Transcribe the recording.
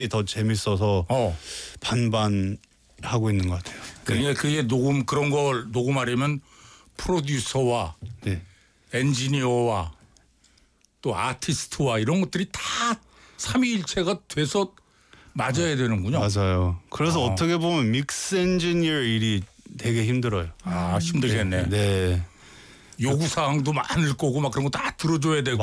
더 재밌어서 반반 하고 있는 것 같아요. 그러니까 그게 그런 걸 녹음하려면 프로듀서와 네. 엔지니어와 또 아티스트와 이런 것들이 다 삼위일체가 돼서 맞아야 되는군요. 맞아요. 그래서 어떻게 보면 믹스 엔지니어 일이 되게 힘들어요. 힘들겠네. 네. 요구사항도 많을 거고 막 그런 거 다 들어줘야 되고.